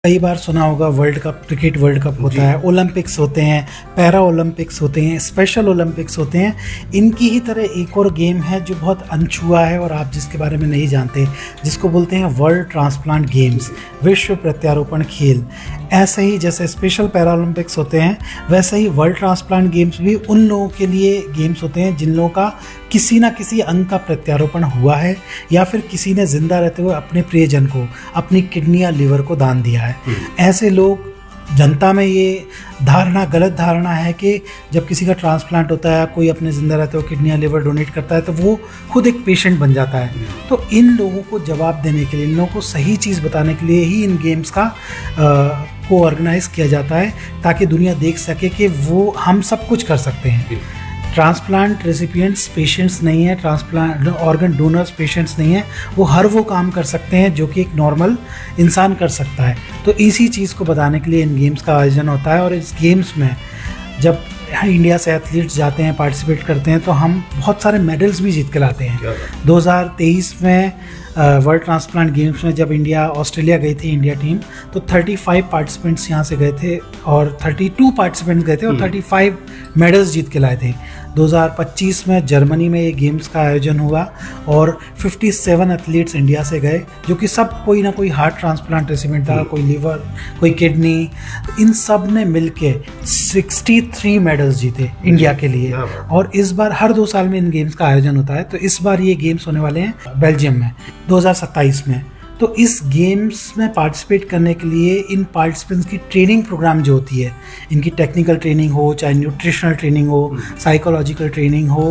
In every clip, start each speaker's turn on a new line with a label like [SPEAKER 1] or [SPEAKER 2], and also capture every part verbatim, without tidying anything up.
[SPEAKER 1] कई बार सुना होगा world cup, cricket world cup होता है, ओलंपिक्स होते हैं, पैरा ओलंपिक्स होते हैं, स्पेशल ओलंपिक्स होते हैं। इनकी ही तरह एक और गेम है जो बहुत अनछुआ है और आप जिसके बारे में नहीं जानते, जिसको बोलते हैं वर्ल्ड ट्रांसप्लांट गेम्स, विश्व प्रत्यारोपण खेल। ऐसे ही जैसे स्पेशल पैरा ओलंपिक्स होते हैं, वैसे ही वर्ल्ड ट्रांसप्लांट गेम्स भी उन लोगों के लिए गेम्स होते हैं जिन लोगों का किसी ना किसी अंग का प्रत्यारोपण हुआ है या फिर किसी ने जिंदा रहते हुए अपने प्रियजन को अपनी किडनी या लीवर को दान दिया है। ऐसे लोग, जनता में ये धारणा, गलत धारणा है कि जब किसी का ट्रांसप्लांट होता है, कोई अपने ज़िंदा रहते हुए किडनी या लिवर डोनेट करता है तो वो खुद एक पेशेंट बन जाता है। तो इन लोगों को जवाब देने के लिए, इन लोगों को सही चीज़ बताने के लिए ही इन गेम्स का आ, को ऑर्गेनाइज किया जाता है, ताकि दुनिया देख सके कि वो हम सब कुछ कर सकते हैं। ट्रांसप्लांट रेसिपिएंट्स पेशेंट्स नहीं है, ट्रांसप्लांट ऑर्गन डोनर्स पेशेंट्स नहीं है, वो हर वो काम कर सकते हैं जो कि एक नॉर्मल इंसान कर सकता है। तो इसी चीज़ को बताने के लिए इन गेम्स का आयोजन होता है। और इस गेम्स में जब इंडिया से एथलीट्स जाते हैं, पार्टिसिपेट करते हैं, तो हम बहुत सारे मेडल्स भी जीत के लाते हैं। दो हज़ार तेईस में वर्ल्ड ट्रांसप्लांट गेम्स में जब इंडिया ऑस्ट्रेलिया गई थी, इंडिया टीम, तो पैंतीस पार्टिसिपेंट्स यहाँ से गए थे और बत्तीस पार्टिसिपेंट्स गए थे और पैंतीस मेडल्स जीत के लाए थे। दो हज़ार पच्चीस में जर्मनी में ये गेम्स का आयोजन हुआ और सत्तावन एथलीट्स इंडिया से गए, जो कि सब कोई ना कोई हार्ट ट्रांसप्लांट रेसिपिएंट था, कोई लीवर, कोई किडनी। इन सब ने मिलके तिरसठ मेडल्स जीते इंडिया के लिए। और इस बार हर दो साल में इन गेम्स का आयोजन होता है, तो इस बार ये गेम्स होने वाले हैं बेल्जियम में दो हज़ार सत्ताईस में। तो इस गेम्स में पार्टिसिपेट करने के लिए इन पार्टिसिपेंट्स की ट्रेनिंग प्रोग्राम जो होती है, इनकी टेक्निकल ट्रेनिंग हो, चाहे न्यूट्रिशनल ट्रेनिंग हो, साइकोलॉजिकल ट्रेनिंग हो,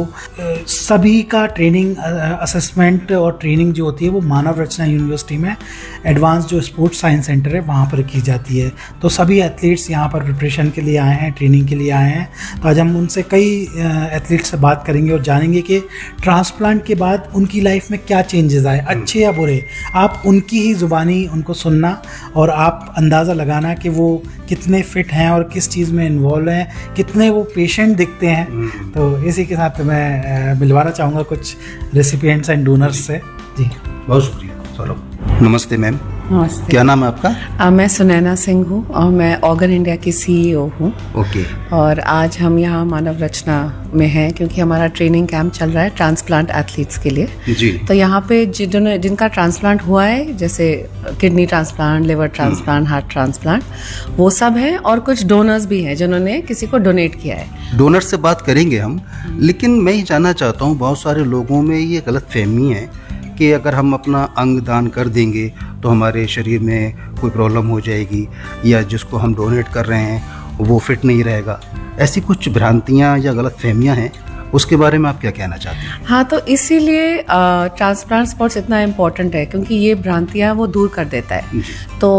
[SPEAKER 1] सभी का ट्रेनिंग, असेसमेंट और ट्रेनिंग जो होती है वो मानव रचना यूनिवर्सिटी में एडवांस जो स्पोर्ट्स साइंस सेंटर है वहाँ पर की जाती है। तो सभी एथलीट्स यहाँ पर प्रिपरेशन के लिए आए हैं, ट्रेनिंग के लिए आए हैं। तो आज हम उनसे कई एथलीट्स से बात करेंगे और जानेंगे कि ट्रांसप्लांट के बाद उनकी लाइफ में क्या चेंजेस आए, अच्छे या बुरे। आप उनकी ही ज़ुबानी उनको सुनना और आप अंदाज़ा लगाना कि वो कितने फिट हैं और किस चीज़ में इन्वॉल्व हैं, कितने वो पेशेंट दिखते हैं। तो इसी के साथ मैं मिलवाना चाहूँगा कुछ रेसिपिएंट्स एंड डोनर्स से। जी
[SPEAKER 2] बहुत शुक्रिया। चलो, नमस्ते मैम।
[SPEAKER 3] नमस्ते।
[SPEAKER 2] क्या नाम है आपका?
[SPEAKER 3] आ, मैं सुनैना सिंह हूँ और मैं ऑर्गन इंडिया की सीईओ हूँ।
[SPEAKER 2] ओके।
[SPEAKER 3] और आज हम यहाँ मानव रचना में हैं क्योंकि हमारा ट्रेनिंग कैंप चल रहा है ट्रांसप्लांट एथलीट्स के लिए।
[SPEAKER 2] जी।
[SPEAKER 3] तो यहाँ पे जिन्होंने जिनका ट्रांसप्लांट हुआ है, जैसे kidney transplant, liver transplant, heart transplant, वो सब हैं। और कुछ डोनर्स भी हैं जिन्होंने किसी को डोनेट किया है।
[SPEAKER 2] डोनर से बात करेंगे हम, लेकिन मैं ये जानना चाहता हूँ, बहुत सारे लोगों में ये गलतफहमी है कि अगर हम अपना अंग दान कर देंगे तो हमारे शरीर में कोई प्रॉब्लम हो जाएगी, या जिसको हम डोनेट कर रहे हैं वो फिट नहीं रहेगा। ऐसी कुछ भ्रांतियाँ या गलतफहमियाँ हैं, उसके बारे में आप क्या कहना चाहते हैं?
[SPEAKER 3] हाँ, तो इसीलिए ट्रांसप्लांट स्पोर्ट्स इतना इम्पोर्टेंट है क्योंकि ये भ्रांतियाँ वो दूर कर देता है। तो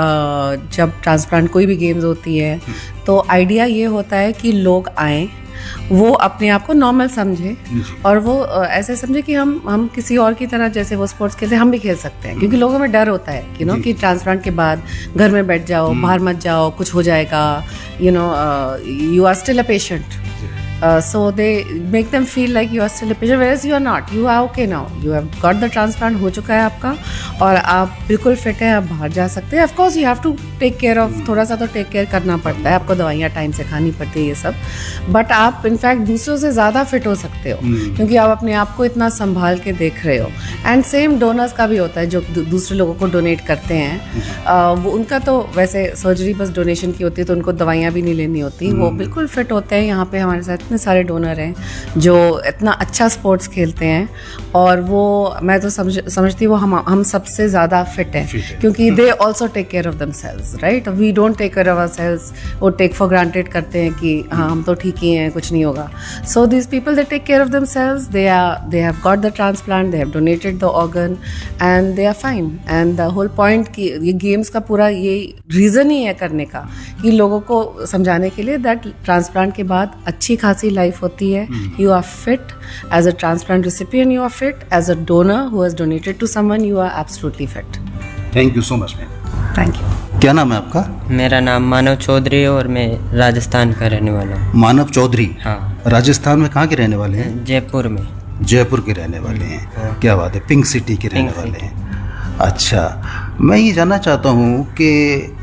[SPEAKER 3] आ, जब ट्रांसप्लांट कोई भी गेम्स होती है तो आइडिया ये होता है कि लोग आएँ, वो अपने आप को नॉर्मल समझे और वो ऐसे समझे कि हम हम किसी और की तरह, जैसे वो स्पोर्ट्स खेलते हैं हम भी खेल सकते हैं। क्योंकि लोगों में डर होता है कि नो कि ट्रांसप्लांट के बाद घर में बैठ जाओ, बाहर मत जाओ, कुछ हो जाएगा, you know you are still a patient. Uh, so they make them feel like you are still a patient, whereas you are not. You are okay now. You have got the transplant, हो चुका है आपका और आप बिल्कुल fit हैं, आप बाहर जा सकते हैं। Of course you have to take care of, थोड़ा सा तो टेक केयर करना पड़ता है, आपको दवाइयाँ टाइम से खानी पड़ती है, ये सब। बट आप इनफैक्ट दूसरों से ज़्यादा फिट हो सकते हो क्योंकि आप अपने आप को इतना संभाल के देख रहे हो। एंड सेम डोनर्स का भी होता है, जो दूसरे लोगों को डोनेट करते हैं, uh, वो उनका तो वैसे सर्जरी बस डोनेशन की होती है तो उनको दवाइयाँ भी नहीं लेनी होती, वो बिल्कुल फिट होते हैं। यहाँ पे हमारे साथ इतने सारे डोनर हैं जो इतना अच्छा स्पोर्ट्स खेलते हैं और वो, मैं तो समझ समझती हूँ वो हम हम सबसे ज़्यादा फिट हैं क्योंकि they also take care of themselves, right? We don't take care of ourselves, वो टेक फॉर ग्रांटेड करते हैं कि हाँ हम तो ठीक ही हैं, कुछ नहीं होगा। So these people they take care of themselves, they are they have got the transplant, they have donated the organ and they are fine. And the whole point की ये गेम्स का पूरा ये रीज़न ही है करने का कि लोगों को समझाने के लिए दैट ट्रांसप्लांट के बाद अच्छी खासी लाइफ होती है। You are fit as a transplant recipient, you are fit as a donor who has donated to someone, you are absolutely fit.
[SPEAKER 2] Thank you so much ma'am.
[SPEAKER 3] Thank you.
[SPEAKER 2] क्या नाम है आपका?
[SPEAKER 4] मेरा नाम मानव चौधरी है और मैं राजस्थान का रहने वाला हूँ।
[SPEAKER 2] मानव चौधरी?
[SPEAKER 4] हाँ।
[SPEAKER 2] राजस्थान में कहाँ के रहने वाले हैं?
[SPEAKER 4] जयपुर में।
[SPEAKER 2] जयपुर के रहने वाले हैं, क्या बात है, पिंक सिटी के रहने वाले हैं। अच्छा, मैं ये जानना चाहता हूँ कि